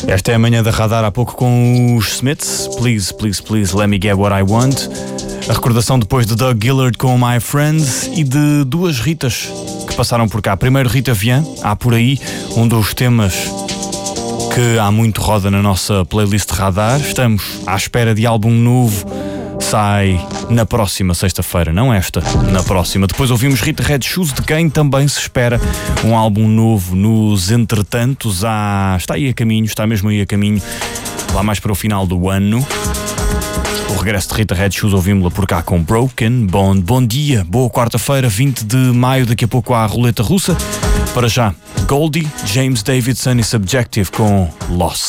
Esta é a manhã da Radar, há pouco com os Smiths. Please, please, please, let me get what I want. A recordação depois de Doug Gillard com My Friends e de duas Ritas que passaram por cá. Primeiro Rita Vian, há por aí um dos temas que há muito roda na nossa playlist Radar. Estamos à espera de álbum novo. Sai na próxima sexta-feira, não esta, na próxima. Depois ouvimos Rita Red Shoes, de quem também se espera um álbum novo nos entretantos. Está aí a caminho, está mesmo aí a caminho, lá mais para o final do ano. O regresso de Rita Red Shoes ouvimos-la por cá com Broken Bond. Bom dia, boa quarta-feira, 20 de maio, daqui a pouco há a roleta russa. Para já, Goldie, James Davidson e Subjective com Lost.